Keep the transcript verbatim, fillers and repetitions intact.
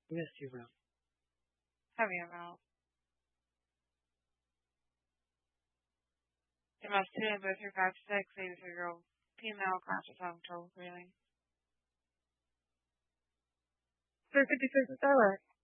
Yes, you will. Heavy amount. The most two and both three five six, eighty-three year old female, conscious home total breathing. three fifty-six is that right?